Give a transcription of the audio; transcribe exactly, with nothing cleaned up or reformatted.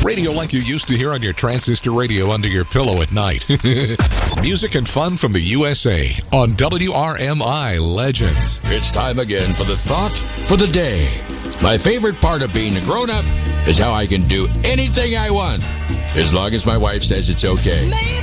Radio like you used to hear on your transistor radio under your pillow at night. Music and fun from the U S A on W R M I Legends. It's time again for the thought for the day. My favorite part of being a grown-up is how I can do anything I want, as long as my wife says it's okay.